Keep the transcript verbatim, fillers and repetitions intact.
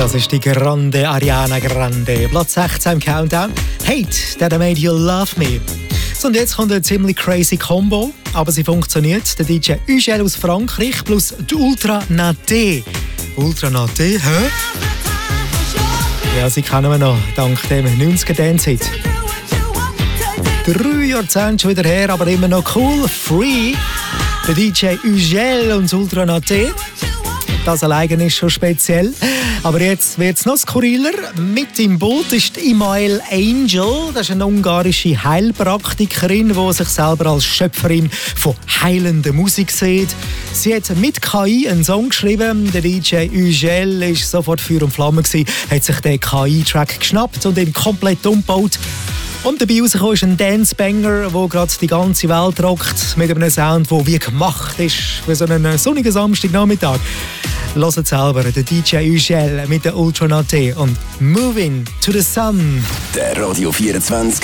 Das ist die Grande Ariana Grande. Platz sechzehn im Countdown. Hate That I Made You Love Me. So, und jetzt kommt eine ziemlich crazy Combo, aber sie funktioniert. Der D J Ugel aus Frankreich plus die Ultra Naté. Ultra Naté, hä? Ja, sie kennen wir noch, dank dem neunziger-Dance-Hit. Drei Jahrzehnte schon wieder her, aber immer noch cool. Free. Der D J Ugel und das Ultra Naté. Das alleine ist schon speziell. Aber jetzt wird es noch skurriler. Mit im Boot ist Imael Angel. Das ist eine ungarische Heilpraktikerin, die sich selber als Schöpferin von heilender Musik sieht. Sie hat mit K I einen Song geschrieben. Der D J Ugel war sofort Feuer und Flamme, hat sich den K I-Track geschnappt und ihn komplett umgebaut. Und dabei rausgekommen ist ein Dance-Banger, der gerade die ganze Welt rockt, mit einem Sound, der wie gemacht ist für so einen sonnigen Samstagnachmittag. Hört selber, der D J Ugel mit der Ultra Naté und Moving to the Sun. Der Radio vierundzwanzig